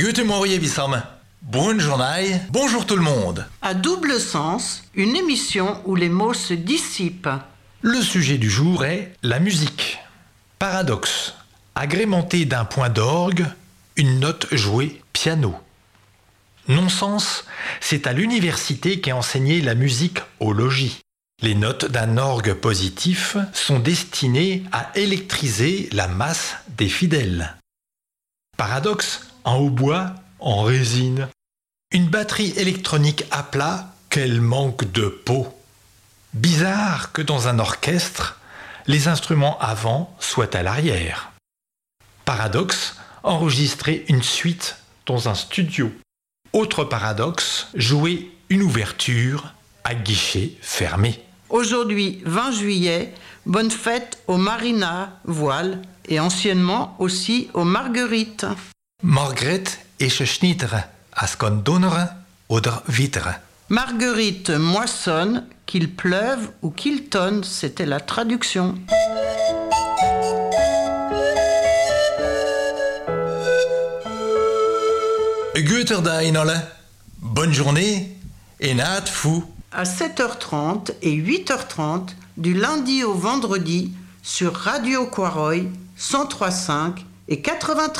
Guten Morgen, Wissam. Bonne journée, bonjour tout le monde. À double sens, une émission où les mots se dissipent. Le sujet du jour est la musique. Paradoxe. Agrémenté d'un point d'orgue, une note jouée piano. Non-sens, c'est à l'université qu'est enseignée la musique au logis. Les notes d'un orgue positif sont destinées à électriser la masse des fidèles. Paradoxe, en hautbois, en résine. Une batterie électronique à plat, quel manque de peau. Bizarre que dans un orchestre, les instruments avant soient à l'arrière. Paradoxe, enregistrer une suite dans un studio. Autre paradoxe, jouer une ouverture à guichet fermé. Aujourd'hui, 20 juillet, bonne fête aux Marina Voile et anciennement aussi aux Marguerites. Margret ist Schnitter, as kon donnere oder wittere. Marguerite moissonne, qu'il pleuve ou qu'il tonne, c'était la traduction. Guter Dag alle. Bonne journée et naat fou. À 7h30 et 8h30, du lundi au vendredi, sur Radio Quaroy, 103.5 et 93.